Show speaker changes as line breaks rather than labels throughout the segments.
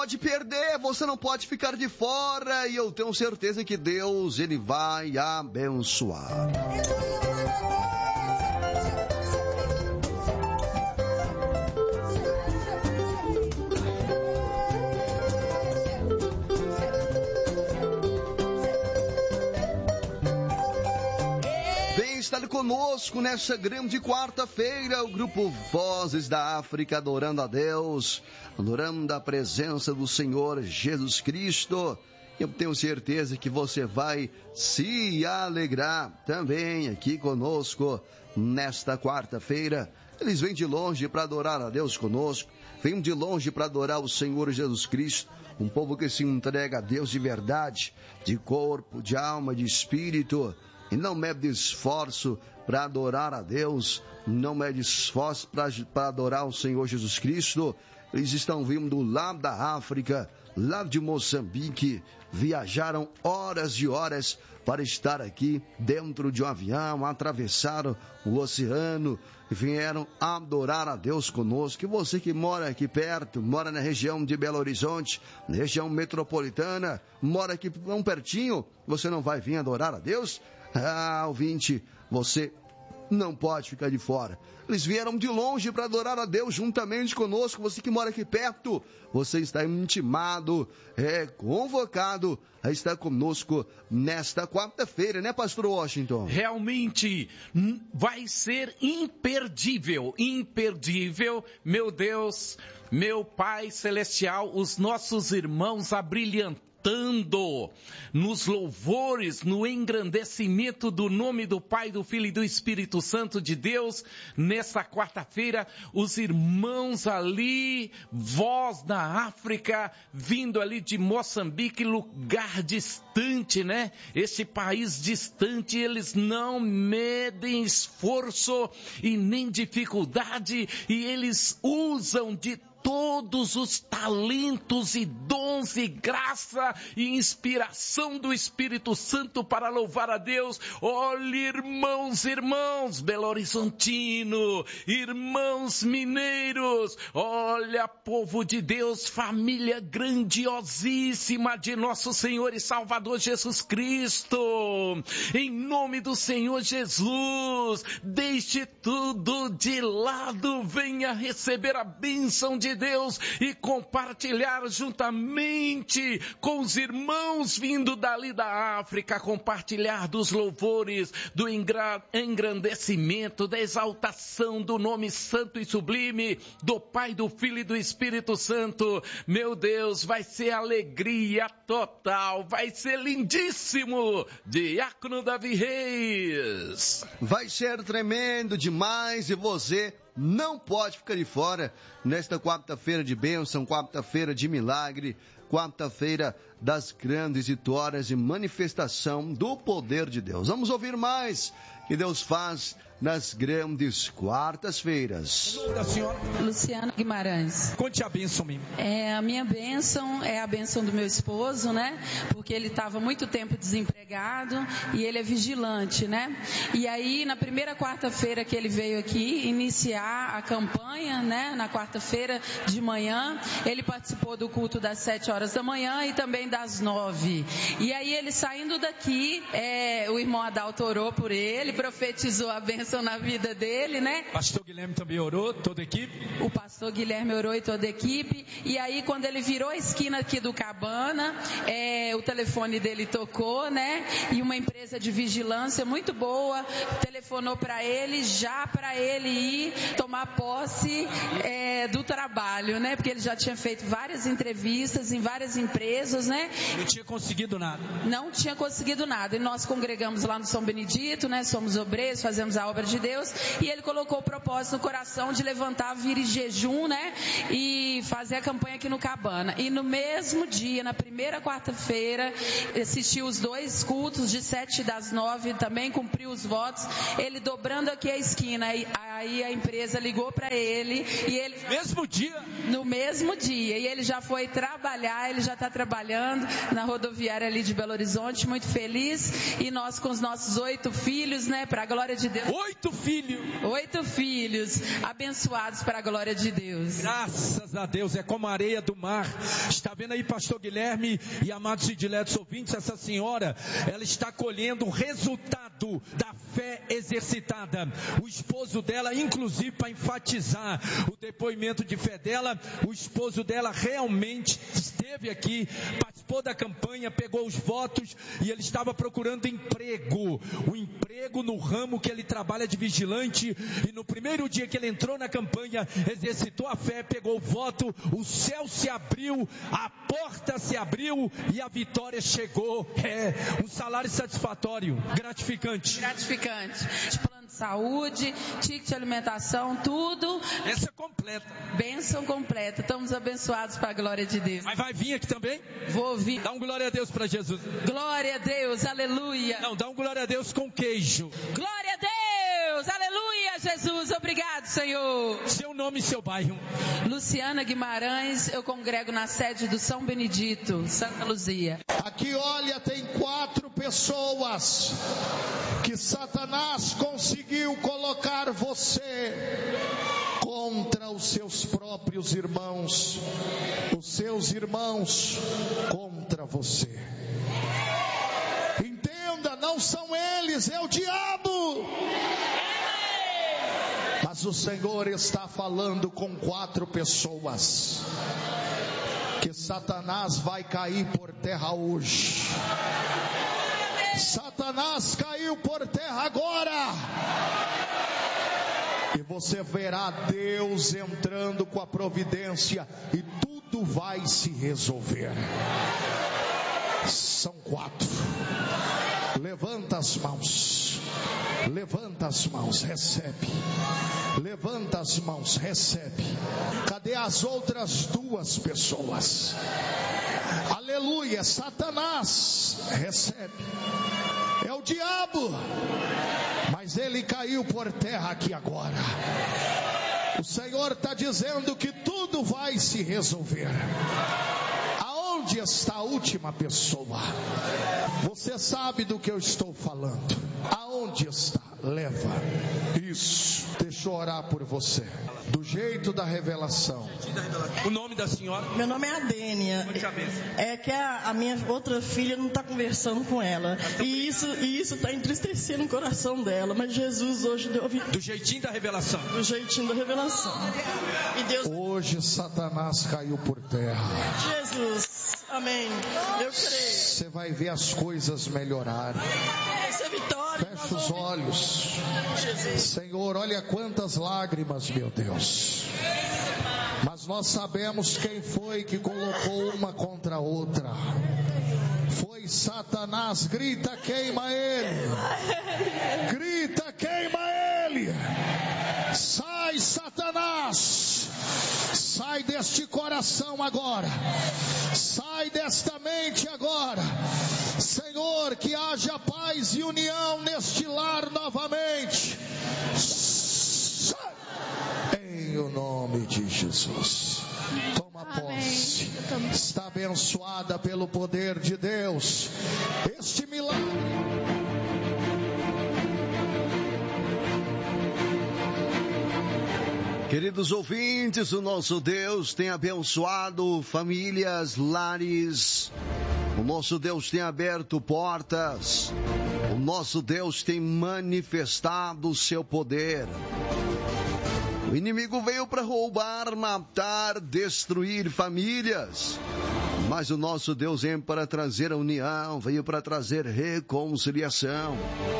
Pode perder, você não pode ficar de fora, e eu tenho certeza que Deus, Ele vai abençoar. Vem estar conosco nessa grande quarta-feira, o grupo Vozes da África, adorando a Deus, adorando a presença do Senhor Jesus Cristo. Eu tenho certeza que você vai se alegrar também aqui conosco nesta quarta-feira. Eles vêm de longe para adorar a Deus conosco, vêm de longe para adorar o Senhor Jesus Cristo, um povo que se entrega a Deus de verdade, de corpo, de alma, de espírito, e não mede esforço para adorar a Deus, não mede esforço para adorar o Senhor Jesus Cristo. Eles estão vindo lá da África, lá de Moçambique, viajaram horas e horas para estar aqui dentro de um avião, atravessaram o oceano, vieram adorar a Deus conosco. E você que mora aqui perto, mora na região de Belo Horizonte, na região metropolitana, mora aqui tão pertinho, você não vai vir adorar a Deus? Ah, ouvinte, você não pode ficar de fora. Eles vieram de longe para adorar a Deus juntamente conosco. Você que mora aqui perto, você está intimado, convocado a estar conosco nesta quarta-feira, né, pastor Washington?
Realmente vai ser imperdível, meu Deus, meu Pai Celestial, os nossos irmãos abrilhantando nos louvores, no engrandecimento do nome do Pai, do Filho e do Espírito Santo de Deus, nessa quarta-feira, os irmãos ali, voz da África, vindo ali de Moçambique, lugar distante, né? Esse país distante, eles não medem esforço e nem dificuldade, e eles usam de todos os talentos e dons e graça e inspiração do Espírito Santo para louvar a Deus. Olha, irmãos, Belo Horizontino, irmãos mineiros, olha, povo de Deus, família grandiosíssima de nosso Senhor e Salvador Jesus Cristo. Em nome do Senhor Jesus, deixe tudo de lado, venha receber a bênção de Deus e compartilhar juntamente com os irmãos vindo dali da África, compartilhar dos louvores, do engrandecimento, da exaltação do nome santo e sublime do Pai, do Filho e do Espírito Santo. Meu Deus, vai ser alegria total, vai ser lindíssimo. Diácono Davi Reis.
Vai ser tremendo demais e você não pode ficar de fora nesta quarta-feira de bênção, quarta-feira de milagre, quarta-feira das grandes vitórias e manifestação do poder de Deus. Vamos ouvir mais que Deus faz nas grandes quartas-feiras.
O nome da senhora?
Luciana Guimarães.
Conte a bênção, mesmo.
A minha bênção é a bênção do meu esposo, né? Porque ele estava muito tempo desempregado e ele é vigilante, né? E aí, na primeira quarta-feira que ele veio aqui iniciar a campanha, né? Na quarta-feira de manhã, ele participou do culto das 7 horas da manhã e também das 9. E aí, ele saindo daqui, o irmão Adalto orou por ele, profetizou a bênção na vida dele, né?
Pastor Guilherme também orou, toda a equipe?
O pastor Guilherme orou e toda a equipe. E aí, quando ele virou a esquina aqui do Cabana, o telefone dele tocou, né? E uma empresa de vigilância muito boa telefonou para ele, já para ele ir tomar posse do trabalho, né? Porque ele já tinha feito várias entrevistas em várias empresas, né?
Não tinha conseguido nada.
Não tinha conseguido nada. E nós congregamos lá no São Benedito, né? Somos obreiros, fazemos a obra de Deus, e ele colocou o propósito no coração de levantar, vir em jejum, né, e fazer a campanha aqui no Cabana. E no mesmo dia, na primeira quarta-feira, assistiu os 2 cultos de 7 das 9, também cumpriu os votos, ele dobrando aqui a esquina, a Aí a empresa ligou para ele e ele... No mesmo dia. E ele já foi trabalhar, ele já está trabalhando na rodoviária ali de Belo Horizonte, muito feliz. E nós com os nossos 8 filhos, né, para a glória de Deus.
8 filhos.
8 filhos, abençoados para a glória de Deus.
Graças a Deus, é como a areia do mar. Está vendo aí, pastor Guilherme e amados e diletos ouvintes, essa senhora, ela está colhendo o resultado da fé exercitada. O esposo dela, inclusive para enfatizar o depoimento de fé dela, o esposo dela realmente esteve aqui, participou da campanha, pegou os votos e ele estava procurando emprego. O emprego no ramo que ele trabalha de vigilante, e no primeiro dia que ele entrou na campanha, exercitou a fé, pegou o voto, o céu se abriu, a porta se abriu e a vitória chegou. É um salário satisfatório, gratificante.
Plano de saúde, ticket de alimentação, tudo.
Essa completa.
Bênção completa. Estamos abençoados para a glória de Deus.
Mas vai vir aqui também?
Vou vir.
Dá um glória a Deus para Jesus.
Glória a Deus, aleluia.
Não, dá um glória a Deus com queijo.
Glória a Deus, aleluia, Jesus. Obrigado, Senhor.
Seu nome e seu bairro?
Luciana Guimarães, eu congrego na sede do São Benedito, Santa Luzia.
Aqui, olha, tem 4 pessoas que Satanás conseguiu colocar você contra os seus próprios irmãos, os seus irmãos contra você. Entenda, não são eles, é o diabo. Mas o Senhor está falando com 4 pessoas que Satanás vai cair por terra hoje. Satanás caiu por terra agora. E você verá Deus entrando com a providência e tudo vai se resolver. São 4. Levanta as mãos. Levanta as mãos, recebe. Levanta as mãos, recebe. Cadê as outras 2 pessoas? Aleluia, Satanás, recebe. É o diabo, mas ele caiu por terra aqui agora. O Senhor está dizendo que tudo vai se resolver. Aonde está a última pessoa? Você sabe do que eu estou falando. Aonde está? Leva. Isso. Deixa eu orar por você. Do jeito da revelação.
O nome da senhora?
Meu nome é Adênia. É que a minha outra filha não está conversando com ela. E isso está entristecendo o coração dela. Mas Jesus hoje deu vida.
Do jeitinho da revelação.
Do jeitinho da revelação. E Deus...
Hoje Satanás caiu por terra.
Jesus. Amém. Eu creio.
Você vai ver as coisas melhorarem.
Essa é a vitória.
Fecha os olhos.
Jesus.
Senhor, olha quantas lágrimas, meu Deus. Mas nós sabemos quem foi que colocou uma contra a outra. Foi Satanás. Grita, queima ele. Grita, queima ele. Sai, Satanás. Sai deste coração agora. Sai desta mente agora. Senhor, que haja paz e união neste lar novamente. Sai. Em o nome de Jesus. Toma posse. Está abençoada pelo poder de Deus. Este milagre.
Queridos ouvintes, o nosso Deus tem abençoado famílias, lares. O nosso Deus tem aberto portas. O nosso Deus tem manifestado o seu poder. O inimigo veio para roubar, matar, destruir famílias. Mas o nosso Deus veio para trazer a união, veio para trazer reconciliação.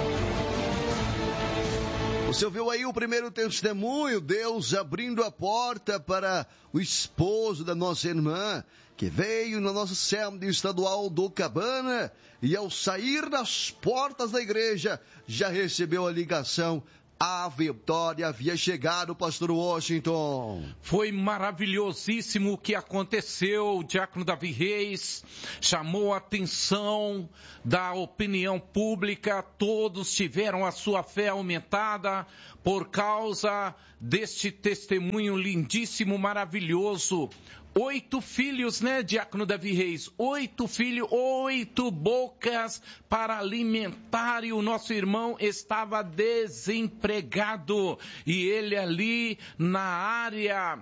Você ouviu aí o primeiro testemunho, Deus abrindo a porta para o esposo da nossa irmã, que veio na nossa sede estadual do Cabana, e ao sair das portas da igreja, já recebeu a ligação, a vitória havia chegado, pastor Washington.
Foi maravilhosíssimo o que aconteceu. O diácono Davi Reis chamou a atenção da opinião pública. Todos tiveram a sua fé aumentada por causa deste testemunho lindíssimo, maravilhoso. 8 filhos, né, diácono Davi Reis? 8 filhos, 8 bocas para alimentar, e o nosso irmão estava desempregado. E ele ali na área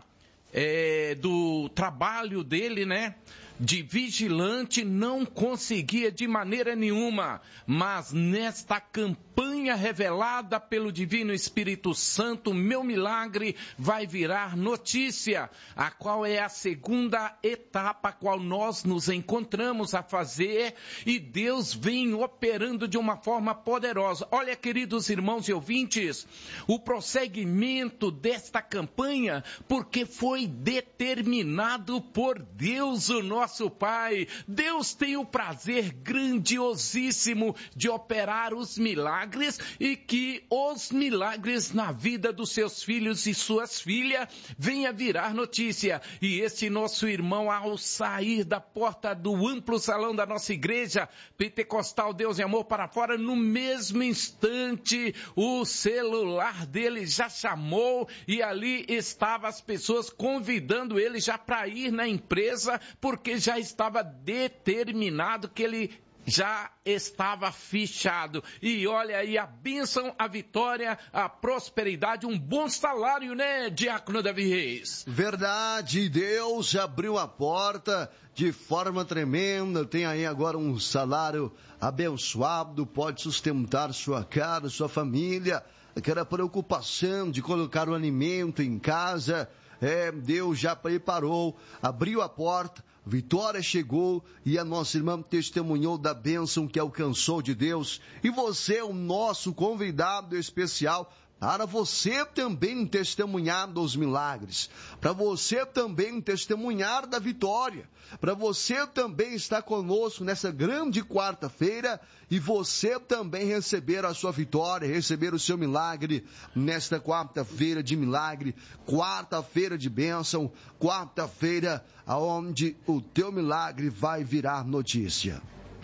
do trabalho dele, né, de vigilante, não conseguia de maneira nenhuma. Mas nesta campanha revelada pelo Divino Espírito Santo, meu milagre vai virar notícia, a qual é a segunda etapa a qual nós nos encontramos a fazer, e Deus vem operando de uma forma poderosa. Olha, queridos irmãos e ouvintes, o prosseguimento desta campanha, porque foi determinado por Deus, o nosso Pai. Deus tem o prazer grandiosíssimo de operar os milagres, e que os milagres na vida dos seus filhos e suas filhas venha virar notícia. E este nosso irmão, ao sair da porta do amplo salão da nossa igreja pentecostal Deus e Amor para fora, no mesmo instante o celular dele já chamou, e ali estavam as pessoas convidando ele já para ir na empresa, porque já estava determinado, que ele já estava fichado. E olha aí a bênção, a vitória, a prosperidade, um bom salário, né, diácono Davi Reis?
Verdade, Deus abriu a porta de forma tremenda. Tem aí agora um salário abençoado, pode sustentar sua casa, sua família. Aquela preocupação de colocar o alimento em casa, Deus já preparou, abriu a porta. Vitória chegou, e a nossa irmã testemunhou da bênção que alcançou de Deus. E você é o nosso convidado especial para você também testemunhar dos milagres, para você também testemunhar da vitória, para você também estar conosco nessa grande quarta-feira e você também receber a sua vitória, receber o seu milagre nesta quarta-feira de milagre, quarta-feira de bênção, quarta-feira onde o teu milagre vai virar notícia.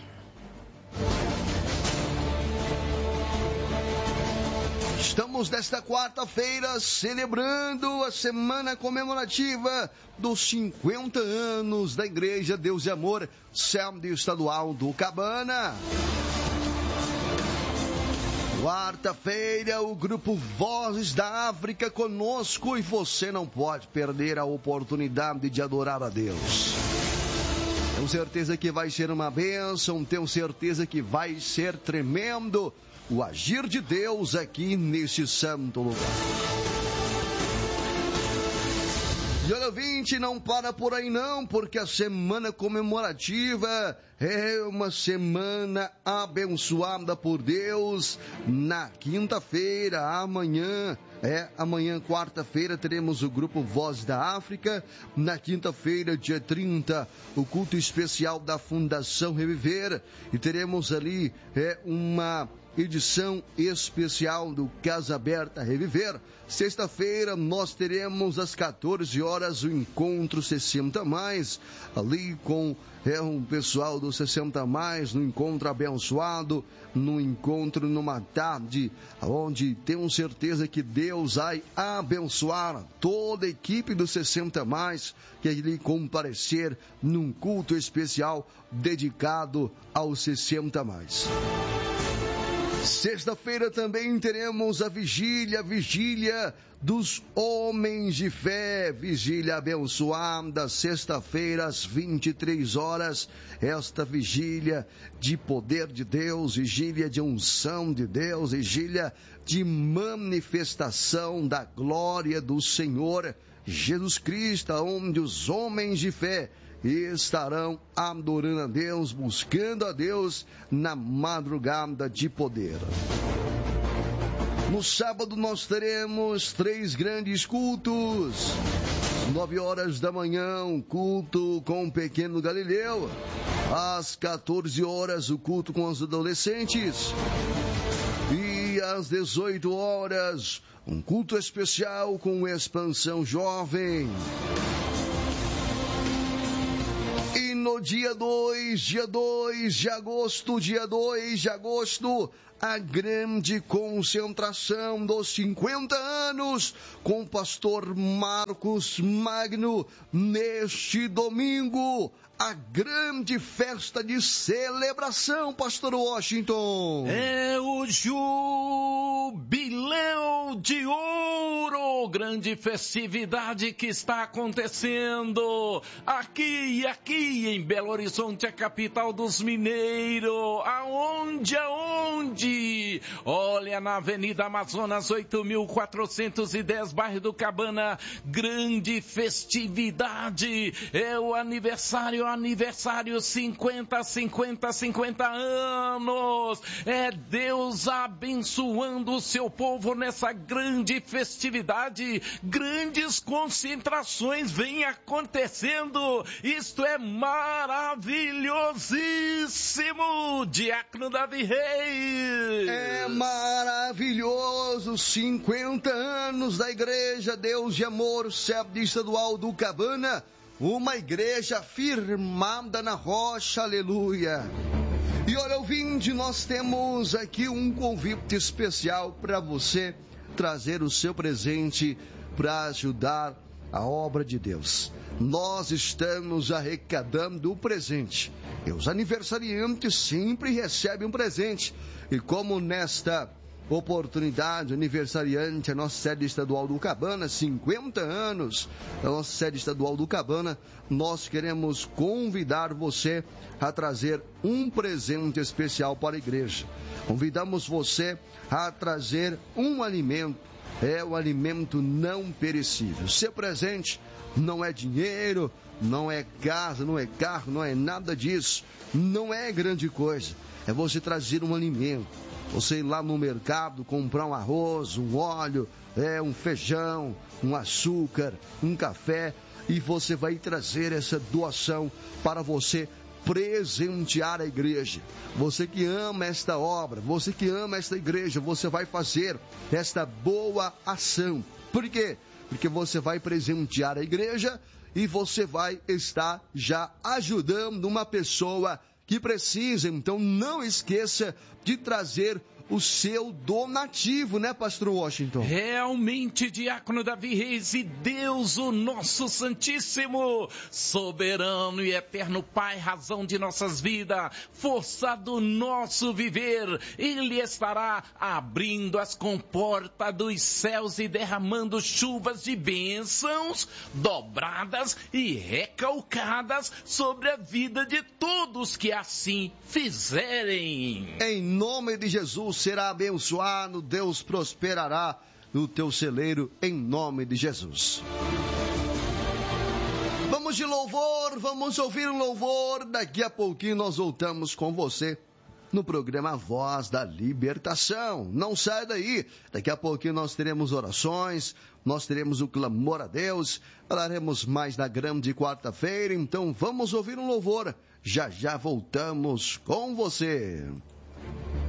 Estamos nesta quarta-feira celebrando a semana comemorativa dos 50 anos da Igreja Deus e Amor, Sede Estadual do Cabana. Quarta-feira, o grupo Vozes da África conosco, e você não pode perder a oportunidade de adorar a Deus. Tenho certeza que vai ser uma bênção, tenho certeza que vai ser tremendo o agir de Deus aqui neste santo lugar. E olha, ouvinte, não para por aí não, porque a semana comemorativa é uma semana abençoada por Deus. Na quinta-feira, amanhã, quarta-feira, teremos o grupo Voz da África. Na quinta-feira, dia 30, o culto especial da Fundação Reviver. E teremos ali uma edição especial do Casa Aberta Reviver. Sexta-feira nós teremos às 14 horas o Encontro 60+, ali com o pessoal do 60+, no encontro abençoado, no encontro numa tarde, onde tenho certeza que Deus vai abençoar toda a equipe do 60+, que ali comparecer num culto especial dedicado ao 60+. Sexta-feira também teremos a vigília dos homens de fé, vigília abençoada, sexta-feira às 23 horas, esta vigília de poder de Deus, vigília de unção de Deus, vigília de manifestação da glória do Senhor Jesus Cristo, onde os homens de fé estarão adorando a Deus, buscando a Deus na madrugada de poder. No sábado nós teremos 3 grandes cultos. 9 horas da manhã, um culto com o pequeno Galileu. Às 14 horas, o culto com os adolescentes. E E às 18 horas, um culto especial com Expansão Jovem. E no dia 2 de agosto, a grande concentração dos 50 anos com o pastor Marcos Magno neste domingo. A grande festa de celebração, pastor Washington.
É o Jubileu de Ouro, grande festividade que está acontecendo aqui em Belo Horizonte, a capital dos mineiros. Aonde? Olha, na Avenida Amazonas, 8.410, bairro do Cabana, grande festividade. É o aniversário 50 anos. É Deus abençoando o seu povo nessa grande festividade. Grandes concentrações vêm acontecendo. Isto é maravilhosíssimo, Diácono Davi Reis.
É maravilhoso, 50 anos da Igreja Deus de Amor, SEBD Estadual do Cabana. Uma igreja firmada na rocha, aleluia. E olha, ouvinte, nós temos aqui um convite especial para você trazer o seu presente para ajudar a obra de Deus. Nós estamos arrecadando o presente. E os aniversariantes sempre recebem um presente. E como nesta oportunidade, aniversariante, a nossa sede estadual do Cabana, 50 anos da nossa sede estadual do Cabana, nós queremos convidar você a trazer um presente especial para a igreja. Convidamos você a trazer um alimento, o alimento não perecível. Seu presente não é dinheiro, não é casa, não é carro, não é nada disso, não é grande coisa, é você trazer um alimento. Você ir lá no mercado, comprar um arroz, um óleo, um feijão, um açúcar, um café, e você vai trazer essa doação para você presentear a igreja. Você que ama esta obra, você que ama esta igreja, você vai fazer esta boa ação. Por quê? Porque você vai presentear a igreja e você vai estar já ajudando uma pessoa que precisa. Então não esqueça de trazer o seu donativo, né, pastor Washington?
Realmente, Diácono Davi Reis, e Deus, o nosso Santíssimo, soberano e eterno Pai, razão de nossas vidas, força do nosso viver, Ele estará abrindo as comportas dos céus e derramando chuvas de bênçãos dobradas e recalcadas sobre a vida de todos que assim fizerem.
Em nome de Jesus, será abençoado, Deus prosperará no teu celeiro, em nome de Jesus. Vamos de louvor, vamos ouvir um louvor, daqui a pouquinho nós voltamos com você no programa Voz da Libertação. Não sai daí, daqui a pouquinho nós teremos orações, nós teremos o clamor a Deus, falaremos mais na grande quarta-feira, então vamos ouvir um louvor, já voltamos com você.